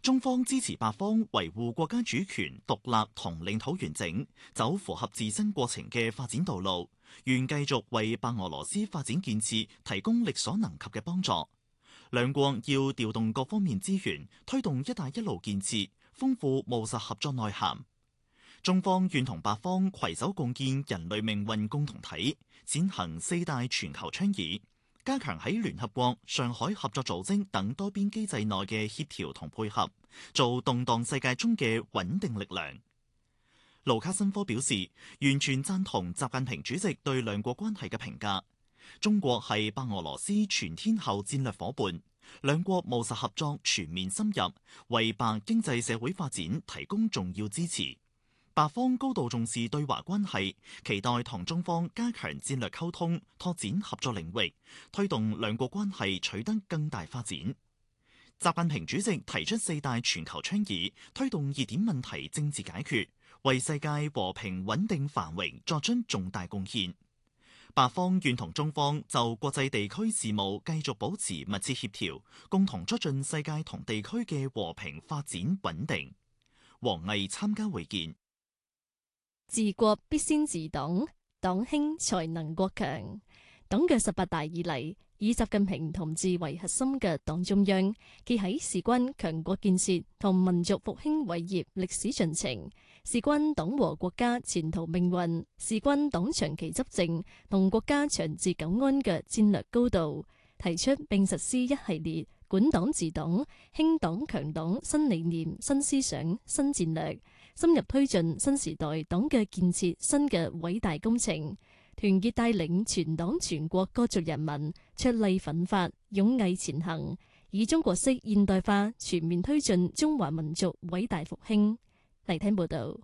中方支持白方維護國家主權、獨立同領土完整，走符合自身過程嘅發展道路，願繼續為白俄羅斯發展建設提供力所能及嘅幫助。兩國要調動各方面資源，推動「一帶一路」建設，豐富務實合作內涵。中方願同白方攜手共建人類命運共同體，踐行四大全球倡議，加強喺聯合國、上海合作組織等多邊機制內嘅協調同配合，做動盪世界中嘅穩定力量。盧卡申科表示，完全贊同習近平主席對兩國關係嘅評價。中國係白俄羅斯全天候戰略夥伴，兩國務實合作全面深入，為白經濟社會發展提供重要支持。白方高度重視對華關係，期待同中方加強戰略溝通，拓展合作領域，推動兩國關係取得更大發展。習近平主席提出四大全球倡議，推動熱點問題政治解決，為世界和平穩定繁榮作出重大貢獻。白方願同中方就國際地區事務繼續保持密切協調，共同促進世界同地區嘅和平發展穩定。王毅參加會見。 治國必先治黨，黨興才能國強。黨嘅18大以嚟，以習近平同志為核心嘅黨中央，既喺事關強國建設同民族復興偉業歷史進程，事關黨和國家前途命運，事關黨長期執政同國家長治久安嘅戰略高度，提出並實施一系列管黨治黨、興黨強黨新理念、新思想、新戰略，深入推進新時代黨嘅建設新嘅偉大工程，團結帶領全黨全國各族人民卓勵奮發、勇毅前行，以中國式現代化全面推進中華民族偉大復興。嚟聽報道。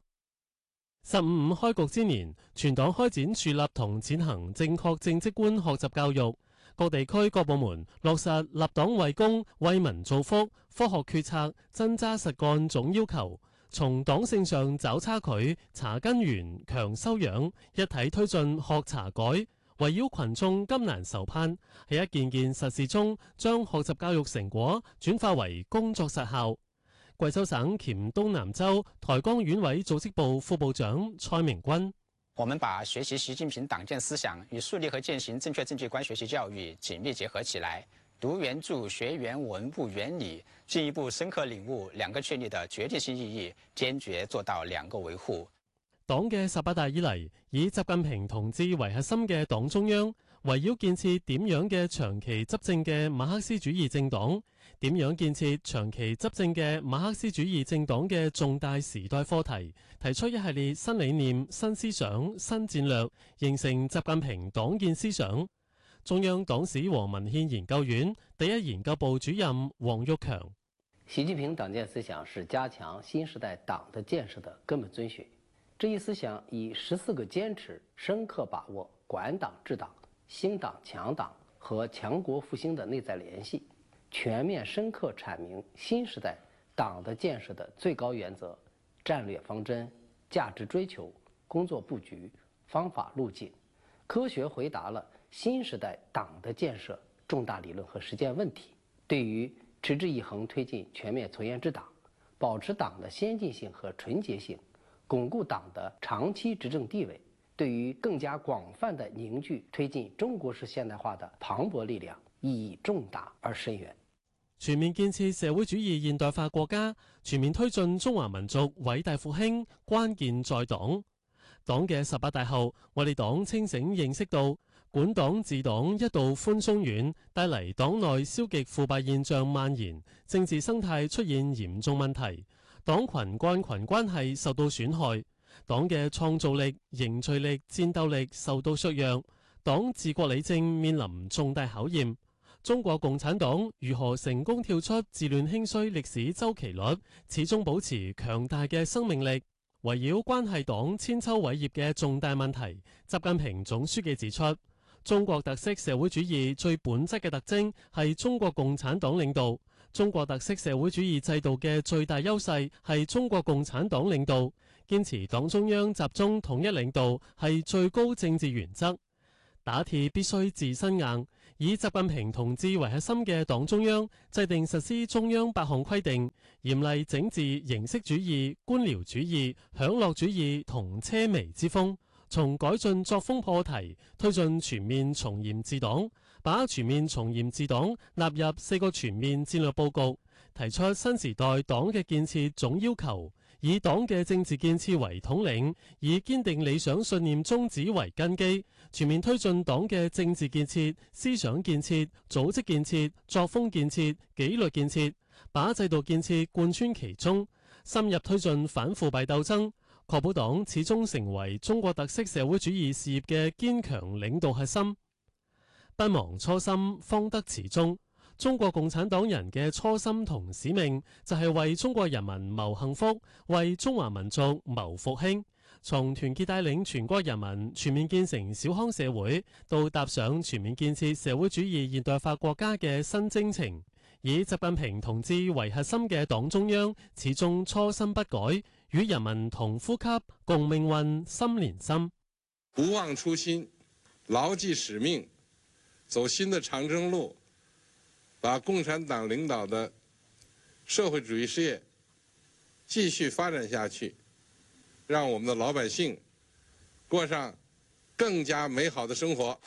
15開局之年，全黨開展樹立同踐行正確政績觀學習教育，各地區各部門落實立黨為公、為民造福、科學決策、真揸實幹總要求，從黨性上找差距、查根源、強修養，一體推進學查改，圍繞群眾急難愁盼，喺一件件實事中將學習教育成果轉化為工作實效。貴州省黔東南州台江縣委組織部副部長蔡明君： 我們把學習習近平黨建思想與樹立和踐行正確政績觀學習教育緊密結合起來，讀原著、學原文、悟原理，進一步深刻領悟兩個確立的決定性意義，堅決做到兩個維護。 黨嘅18大以嚟，以習近平同志為核心嘅黨中央，圍繞建設點樣嘅長期執政嘅馬克思主義政黨，點樣建設長期執政嘅馬克思主義政黨嘅重大時代課題，提出一系列新理念、新思想、新戰略，形成習近平黨建思想。中央黨史和文獻研究院第一研究部主任王玉強： 習近平黨建思想是加強新時代黨的建設的根本遵循。這一思想以14個堅持深刻把握管黨治黨、興黨強黨和強國復興的內在聯繫，全面深刻闡明新時代黨的建設的最高原則、戰略方針、價值追求、工作布局、方法路徑，科學回答了新時代黨的建設重大理論和實踐問題。對於持之以恆推進全面從嚴治黨，保持黨的先進性和純潔性，鞏固黨的長期執政地位，對於更加廣泛的凝聚推進中國式現代化的磅礴力量，意義重大而深遠。 全面建設社會主義現代化國家，全面推進中華民族偉大復興，關鍵在黨。黨嘅18大後，我哋黨清醒認識到，管黨治黨一道寬鬆軟，帶嚟黨內消極腐敗現象蔓延，政治生態出現嚴重問題，黨群幹群關係受到損害，黨嘅創造力、凝聚力、戰鬥力受到削弱，黨治國理政面臨重大考驗。中國共產黨如何成功跳出治亂興衰歷史周期率，始終保持強大嘅生命力？圍繞關係黨千秋偉業嘅重大問題，習近平總書記指出，中國特色社會主義最本質嘅特徵係中國共產黨領導，中國特色社會主義制度嘅最大優勢係中國共產黨領導，堅持黨中央集中統一領導係最高政治原則。 打鐵必須自身硬，以習近平同志為核心嘅黨中央制定實施中央8項規定，嚴厲整治形式主義、官僚主義、享樂主義同奢靡之風，從改進作風破題，推進全面從嚴治黨，把全面從嚴治黨納入4個全面戰略佈局，提出新時代黨嘅建設總要求，以黨嘅政治建設為統領，以堅定理想信念宗旨為根基，全面推進黨嘅政治建設、思想建設、組織建設、作風建設、紀律建設，把制度建設貫穿其中，深入推進反腐敗鬥爭，確保黨始終成為中國特色社會主義事業嘅堅強領導核心。不忘初心，方得始終。中國共產黨人嘅初心同使命就係為中國人民謀幸福，為中華民族謀復興。從團結帶領全國人民全面建成小康社會，到踏上全面建設社會主義現代化國家嘅新征程，以習近平同志為核心嘅黨中央始終初心不改，與人民同呼吸，共命運，心連心。 不忘初心，牢記使命，走新的長征路，把共產黨領導的社會主義事業繼續發展下去，讓我們的老百姓過上更加美好的生活。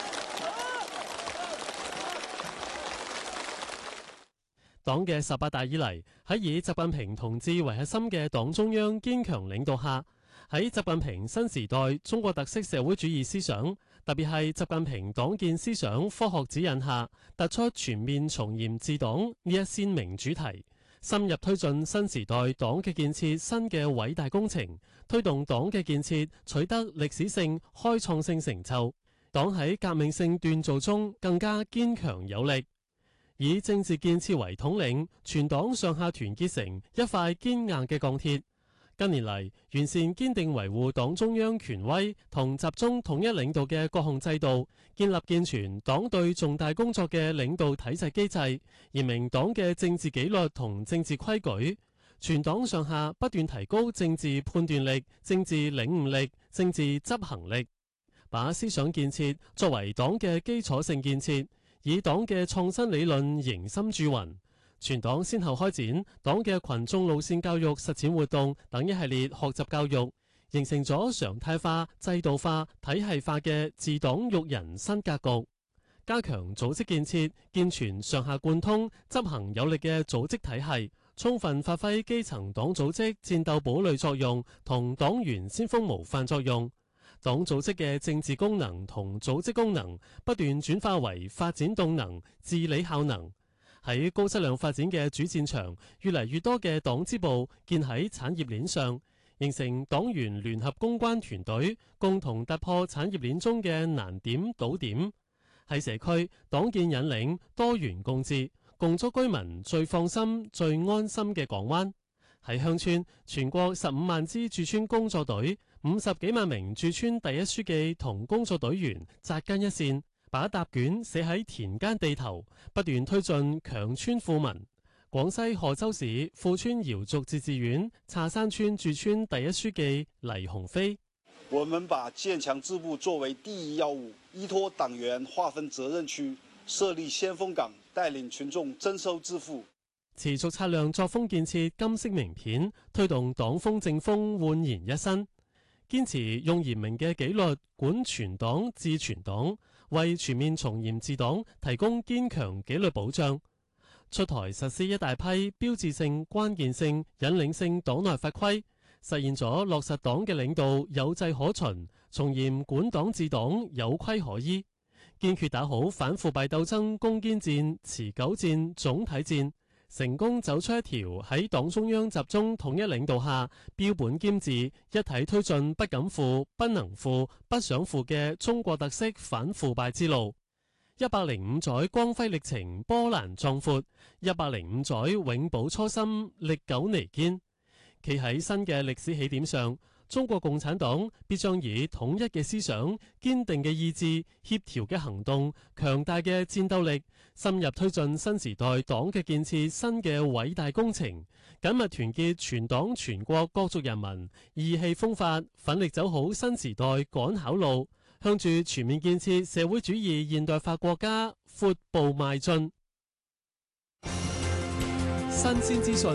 黨嘅18大以嚟，喺以習近平同志為核心嘅黨中央堅強領導下，喺習近平新時代中國特色社會主義思想，特別係習近平黨建思想科學指引下，突出全面從嚴治黨呢一鮮明主題，深入推進新時代黨嘅建設新嘅偉大工程，推動黨嘅建設取得歷史性、開創性成就。黨喺革命性鍛造中更加堅強有力，以政治建設為統領，全黨上下團結成一塊堅硬嘅鋼鐵。近年嚟，完善堅定維護黨中央權威同集中統一領導嘅各項制度，建立健全黨對重大工作嘅領導體制機制，嚴明黨嘅政治紀律同政治規矩。全黨上下不斷提高政治判斷力、政治領悟力、政治執行力，把思想建設作為黨嘅基礎性建設，以黨嘅創新理論凝心鑄魂。全黨先後開展黨嘅群眾路線教育實踐活動等一系列學習教育，形成咗常態化、制度化、體系化嘅治黨育人新格局。加強組織建設，健全上下貫通、執行有力嘅組織體系，充分發揮基層黨組織戰鬥堡壘作用同黨員先鋒模範作用。黨組織嘅政治功能同組織功能不斷轉化為發展動能、治理效能。喺高質量發展嘅主戰場，越嚟越多嘅黨支部建喺產業鏈上，形成黨員聯合攻關團隊，共同突破產業鏈中嘅難點堵點。喺社區，黨建引領多元共治，共築居民最放心、最安心嘅港灣。喺鄉村，全國15萬支駐村工作隊、50幾萬名駐村第一書記同工作隊員紮根一線，把答卷寫喺田間地頭，不斷推進強村富民。廣西賀州市富川瑤族自治縣茶山村駐村第一書記黎鴻飛： 我們把建強支部作為第一要務，依託黨員劃分責任區，設立先鋒崗，帶領群眾增收致富。 持續擦亮作風建設金色名片，推動黨風政風煥然一新。堅持用嚴明嘅紀律管全黨治全黨，為全面從嚴治黨提供堅強紀律保障。出台實施一大批標誌性、關鍵性、引領性黨內法規，實現咗落實黨嘅領導有制可循，從嚴管黨治黨有規可依。堅決打好反腐敗鬥爭攻堅戰、持久戰、總體戰，成功走出一條喺黨中央集中統一領導下，標本兼治、一體推進不敢腐、不能腐、不想腐嘅中國特色反腐敗之路。105載光輝歷程波瀾壯闊，105載永葆初心歷久彌堅。企喺新嘅歷史起點上，中國共產黨必將以統一嘅思想、堅定嘅意志、協調嘅行動、強大嘅戰鬥力，深入推進新時代黨嘅建設新嘅偉大工程，緊密團結全黨全國各族人民，意氣風發，奮力走好新時代趕考路， 向住全面建設社會主義現代化國家闊步邁進。新鮮資訊。